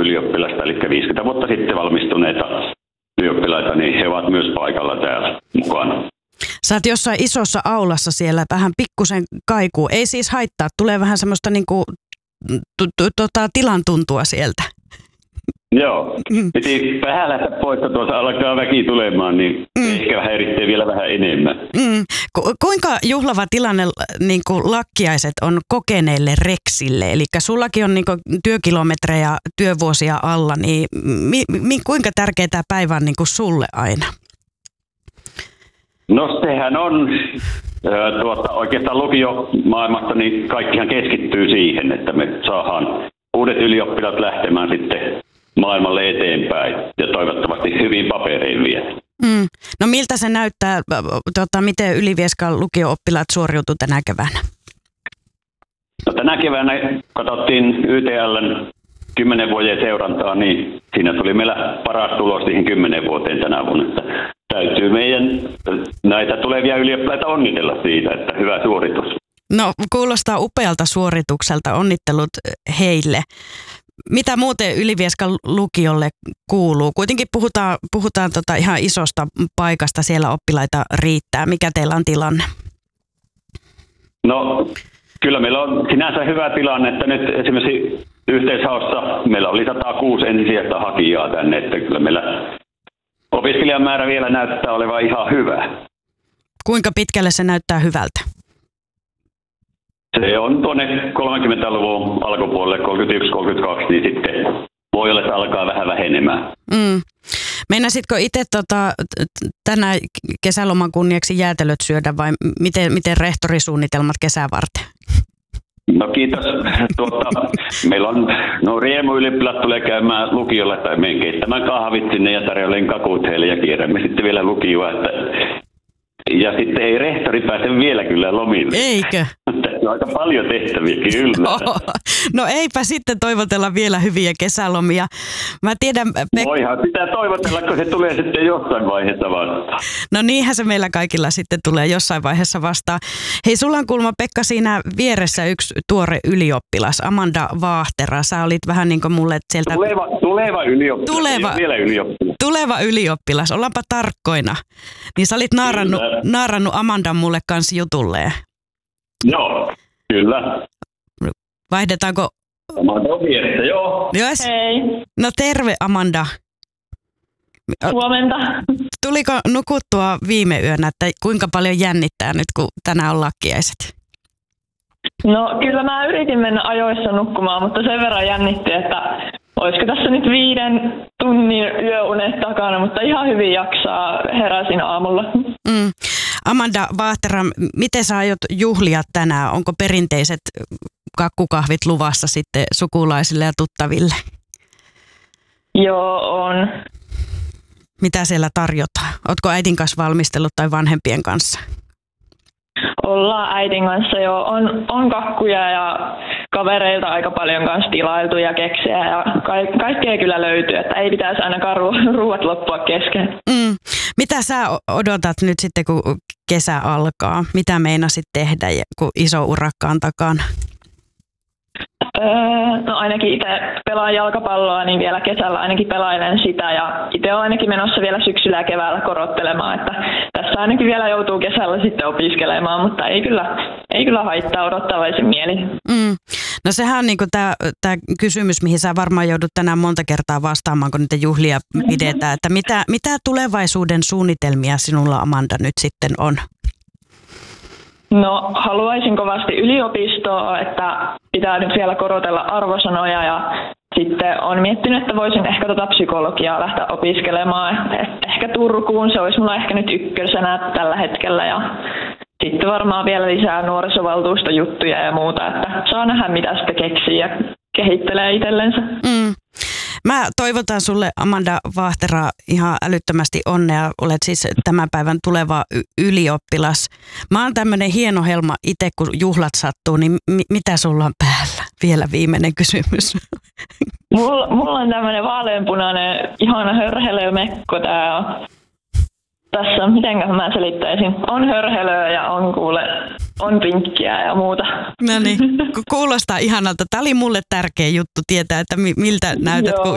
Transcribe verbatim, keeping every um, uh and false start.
ylioppilasta, eli viisikymmentä vuotta sitten valmistuneita ylioppilaita, niin he ovat myös paikalla täällä mukana. Sä oot jossain isossa aulassa siellä, vähän pikkusen kaikuu. Ei siis haittaa, tulee vähän semmoista niinku, t- t- tota, tilan tuntua sieltä. Joo, piti vähän lähteä pois, että tuossa alkaa väki tulemaan, niin mm. ehkä häiritsee vielä vähän enemmän. Mm. Ku- kuinka juhlava tilanne niin kuin lakkiaiset on kokeneille reksille? Eli sullakin on niin kuin työkilometrejä, työvuosia alla, niin mi- mi- kuinka tärkeä tämä päivä on niin kuin sulle aina? No sehän on äh, tuota, oikeastaan lukiomaailmasta, niin kaikkihan keskittyy siihen, että me saadaan uudet ylioppilaat lähtemään sitten maailmalle eteenpäin ja toivottavasti hyvin paperein vielä. Mm. No miltä se näyttää, tota, miten Ylivieskan lukio-oppilaat suoriutuu tänä keväänä? No, tänä keväänä katsottiin Y T L:n kymmenen vuoden seurantaa, niin siinä tuli meillä paras tulos siihen kymmenen vuoteen tänä vuonna. Että täytyy meidän näitä tulevia ylioppilaita onnitella siitä, että hyvä suoritus. No kuulostaa upealta suoritukselta, onnittelut heille. Mitä muuten Ylivieskan lukiolle kuuluu? Kuitenkin puhutaan, puhutaan tota ihan isosta paikasta, siellä oppilaita riittää. Mikä teillä on tilanne? No kyllä meillä on sinänsä hyvä tilanne, että nyt esimerkiksi yhteishaussa meillä oli sata kuusi ensisijaista hakijaa tänne, että kyllä meillä opiskelijamäärä vielä näyttää olevan ihan hyvä. Kuinka pitkälle se näyttää hyvältä? Se on tuonne kolmekymmentäluvun alkupuolelle, kolmekymmentäyksi kolmekymmentäkaksi, niin sitten voi olla, että alkaa vähän vähenemään. Mm. Meinasitko itse tota, tänä kesäloman kunniaksi jäätelöt syödä vai miten, miten rehtorisuunnitelmat kesää varten? No kiitos. Tuota, meillä on, no riemuylioppilaat tulee käymään lukiolla, että menen keittämään kahvit sinne ja tarjoilen kakut heille ja kierrämme sitten vielä lukioa, että ja sitten ei rehtori pääse vielä kyllä lomille. Eikö? On aika paljon tehtäviä, kyllä. No, no eipä sitten toivotella vielä hyviä kesälomia. Mä tiedän, Pek- Voihan sitä toivotella, kun se tulee sitten jossain vaiheessa vastaan. No niinhän se meillä kaikilla sitten tulee jossain vaiheessa vastaan. Hei, sulla on kuulemma Pekka siinä vieressä yksi tuore ylioppilas, Amanda Vaahtera. Sä olit vähän niin kuin mulle sieltä... Tuleva, tuleva ylioppilas, tuleva, vielä ylioppilas. Tuleva ylioppilas, ollaanpa tarkkoina. Niin sä olit naarannut, naarannut Amandan mulle kanssa jutulleen. Joo, kyllä. Vaihdetaanko? Amanda on vieressä, joo. Jos? Hei. No terve Amanda. Huomenta. Tuliko nukuttua viime yönä, että kuinka paljon jännittää nyt, kun tänään on lakkiaiset? No kyllä mä yritin mennä ajoissa nukkumaan, mutta sen verran jännitti, että olisiko tässä nyt viiden tunnin yöunet takana, mutta ihan hyvin jaksaa, heräsin aamulla. Mm. Amanda Vaahtera, miten sä aiot juhlia tänään? Onko perinteiset kakkukahvit luvassa sitten sukulaisille ja tuttaville? Joo, on. Mitä siellä tarjotaan? Ootko äidin kanssa valmistellut tai vanhempien kanssa? Ollaan äidin kanssa jo. On, on kakkuja ja kavereilta aika paljon kanssa tilailtu ja keksiä ja ka- kaikkea kyllä löytyy, että ei pitäisi ainakaan ru- ruuat loppua kesken. Mm. Mitä sä odotat nyt sitten, kun kesä alkaa? Mitä meinasit tehdä, kun iso urakka on takana? Öö, no ainakin itse pelaan jalkapalloa, niin vielä kesällä ainakin pelailen sitä ja itse olen ainakin menossa vielä syksyllä ja keväällä korottelemaan, että tässä ainakin vielä joutuu kesällä sitten opiskelemaan, mutta ei kyllä, ei kyllä haittaa odottavaisin mieli. Mm. No sehän on niinku tämä kysymys, mihin sä varmaan joudut tänään monta kertaa vastaamaan, kun niitä juhlia pidetään, että mitä, mitä tulevaisuuden suunnitelmia sinulla Amanda nyt sitten on? No haluaisin kovasti yliopistoa, että pitää nyt vielä korotella arvosanoja ja sitten olen miettinyt, että voisin ehkä tuota psykologiaa lähteä opiskelemaan. Ehkä Turkuun, se olisi mulla ehkä nyt ykkösenä tällä hetkellä ja sitten varmaan vielä lisää nuorisovaltuustojuttuja ja muuta, että saa nähdä mitä sitten keksii ja kehittelee itsellensä. Mm. Mä toivotan sulle Amanda Vaahtera ihan älyttömästi onnea. Olet siis tämän päivän tuleva y- ylioppilas. Mä oon tämmönen hieno helma itse, kun juhlat sattuu, niin mi- mitä sulla on päällä? Vielä viimeinen kysymys. Mulla, mulla on tämmönen vaaleanpunainen ihana hörhelömekko tää on. Tässä, mitenkä mä selittäisin, on hörhelöä ja on kuule, on pinkkiä ja muuta. No niin, kuulostaa ihanalta. Tämä oli mulle tärkeä juttu tietää, että miltä näytät, kun